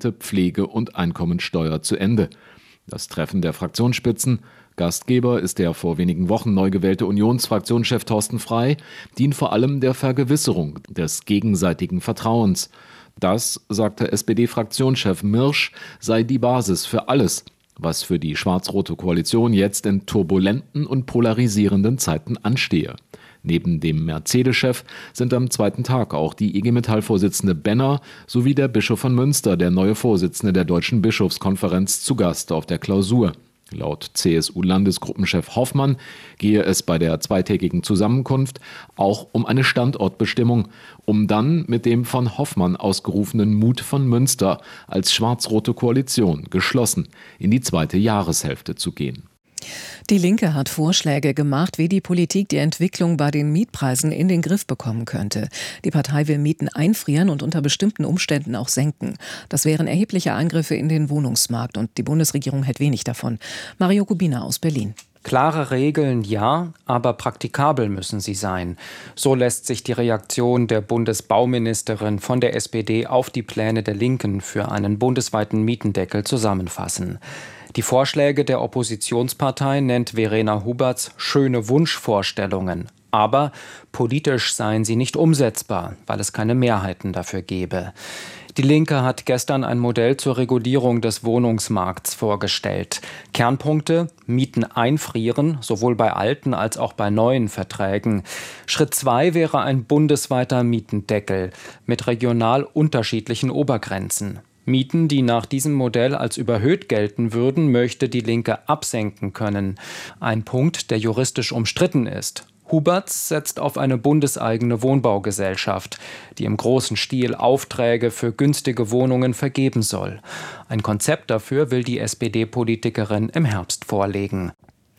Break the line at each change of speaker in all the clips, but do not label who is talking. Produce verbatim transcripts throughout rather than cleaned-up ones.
Rente, Pflege und Einkommensteuer zu Ende. Das Treffen der Fraktionsspitzen, Gastgeber ist der vor wenigen Wochen neu gewählte Unionsfraktionschef Thorsten Frey, dient vor allem der Vergewisserung des gegenseitigen Vertrauens. Das, sagte S P D-Fraktionschef Mirsch, sei die Basis für alles, was für die schwarz-rote Koalition jetzt in turbulenten und polarisierenden Zeiten anstehe. Neben dem Mercedes-Chef sind am zweiten Tag auch die I G Metall-Vorsitzende Benner sowie der Bischof von Münster, der neue Vorsitzende der Deutschen Bischofskonferenz, zu Gast auf der Klausur. Laut C S U-Landesgruppenchef Hoffmann gehe es bei der zweitägigen Zusammenkunft auch um eine Standortbestimmung, um dann mit dem von Hoffmann ausgerufenen Mut von Münster als schwarz-rote Koalition geschlossen in die zweite Jahreshälfte zu gehen.
Die Linke hat Vorschläge gemacht, wie die Politik die Entwicklung bei den Mietpreisen in den Griff bekommen könnte. Die Partei will Mieten einfrieren und unter bestimmten Umständen auch senken. Das wären erhebliche Eingriffe in den Wohnungsmarkt und die Bundesregierung hält wenig davon. Mario Kubina aus Berlin.
Klare Regeln ja, aber praktikabel müssen sie sein. So lässt sich die Reaktion der Bundesbauministerin von der S P D auf die Pläne der Linken für einen bundesweiten Mietendeckel zusammenfassen. Die Vorschläge der Oppositionspartei nennt Verena Huberts schöne Wunschvorstellungen. Aber politisch seien sie nicht umsetzbar, weil es keine Mehrheiten dafür gäbe. Die Linke hat gestern ein Modell zur Regulierung des Wohnungsmarkts vorgestellt. Kernpunkte: Mieten einfrieren, sowohl bei alten als auch bei neuen Verträgen. Schritt zwei wäre ein bundesweiter Mietendeckel mit regional unterschiedlichen Obergrenzen. Mieten, die nach diesem Modell als überhöht gelten würden, möchte die Linke absenken können. Ein Punkt, der juristisch umstritten ist. Huberts setzt auf eine bundeseigene Wohnbaugesellschaft, die im großen Stil Aufträge für günstige Wohnungen vergeben soll. Ein Konzept dafür will die S P D-Politikerin im Herbst vorlegen.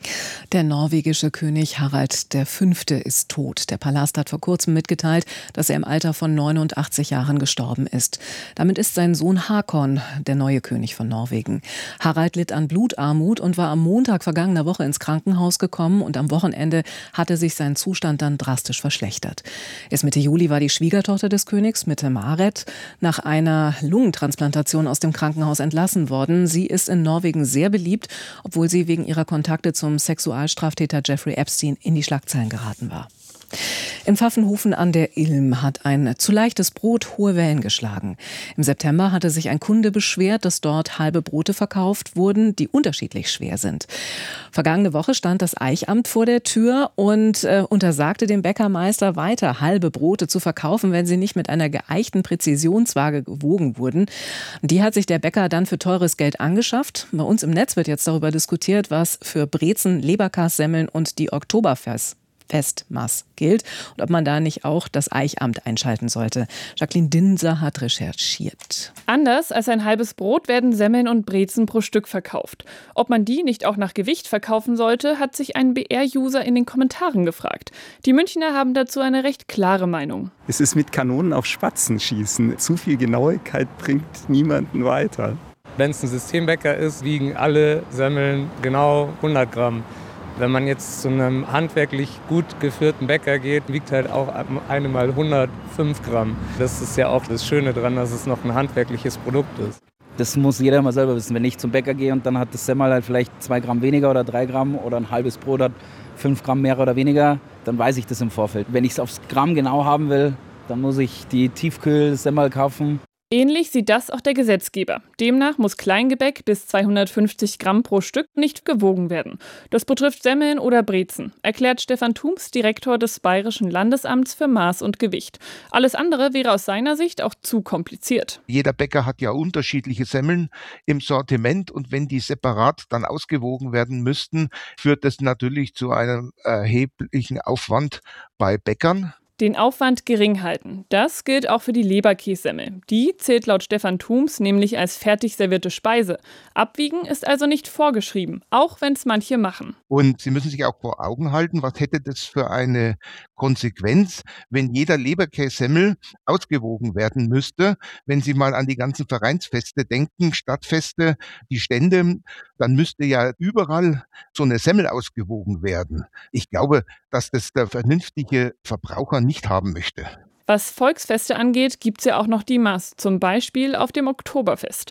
Der norwegische König Harald der Fünfte ist tot. Der Palast hat vor kurzem mitgeteilt, dass er im Alter von neunundachtzig Jahren gestorben ist. Damit ist sein Sohn Hakon der neue König von Norwegen. Harald litt an Blutarmut und war am Montag vergangener Woche ins Krankenhaus gekommen und am Wochenende hatte sich sein Zustand dann drastisch verschlechtert. Erst Mitte Juli war die Schwiegertochter des Königs, Mette Marit, nach einer Lungentransplantation aus dem Krankenhaus entlassen worden. Sie ist in Norwegen sehr beliebt, obwohl sie wegen ihrer Kontakte zum Sexualstraftäter Jeffrey Epstein in die Schlagzeilen geraten war. In Pfaffenhofen an der Ilm hat ein zu leichtes Brot hohe Wellen geschlagen. Im September hatte sich ein Kunde beschwert, dass dort halbe Brote verkauft wurden, die unterschiedlich schwer sind. Vergangene Woche stand das Eichamt vor der Tür und äh, untersagte dem Bäckermeister weiter, halbe Brote zu verkaufen, wenn sie nicht mit einer geeichten Präzisionswaage gewogen wurden. Die hat sich der Bäcker dann für teures Geld angeschafft. Bei uns im Netz wird jetzt darüber diskutiert, was für Brezen, Leberkassemmeln und die Oktoberfest Festmaß gilt und ob man da nicht auch das Eichamt einschalten sollte. Jacqueline Dinser hat recherchiert.
Anders als ein halbes Brot werden Semmeln und Brezen pro Stück verkauft. Ob man die nicht auch nach Gewicht verkaufen sollte, hat sich ein B R-User in den Kommentaren gefragt. Die Münchner haben dazu eine recht klare Meinung.
Es ist mit Kanonen auf Spatzen schießen. Zu viel Genauigkeit bringt niemanden weiter.
Wenn es ein Systembäcker ist, wiegen alle Semmeln genau hundert Gramm. Wenn man jetzt zu einem handwerklich gut geführten Bäcker geht, wiegt halt auch eine mal hundertfünf Gramm. Das ist ja auch das Schöne daran, dass es noch ein handwerkliches Produkt ist.
Das muss jeder mal selber wissen. Wenn ich zum Bäcker gehe und dann hat das Semmel halt vielleicht zwei Gramm weniger oder drei Gramm oder ein halbes Brot hat fünf Gramm mehr oder weniger, dann weiß ich das im Vorfeld. Wenn ich es aufs Gramm genau haben will, dann muss ich die Tiefkühl-Semmel kaufen.
Ähnlich sieht das auch der Gesetzgeber. Demnach muss Kleingebäck bis zweihundertfünfzig Gramm pro Stück nicht gewogen werden. Das betrifft Semmeln oder Brezen, erklärt Stefan Thums, Direktor des Bayerischen Landesamts für Maß und Gewicht. Alles andere wäre aus seiner Sicht auch zu kompliziert.
Jeder Bäcker hat ja unterschiedliche Semmeln im Sortiment und wenn die separat dann ausgewogen werden müssten, führt das natürlich zu einem erheblichen Aufwand bei Bäckern.
Den Aufwand gering halten. Das gilt auch für die Leberkässemmel. Die zählt laut Stefan Thums nämlich als fertig servierte Speise. Abwiegen ist also nicht vorgeschrieben, auch wenn es manche machen.
Und Sie müssen sich auch vor Augen halten, was hätte das für eine Konsequenz, wenn jeder Leberkässemmel ausgewogen werden müsste. Wenn Sie mal an die ganzen Vereinsfeste denken, Stadtfeste, die Stände, dann müsste ja überall so eine Semmel ausgewogen werden. Ich glaube, dass das der vernünftige Verbraucher nicht haben möchte.
Was Volksfeste angeht, gibt's ja auch noch die Maß, zum Beispiel auf dem Oktoberfest.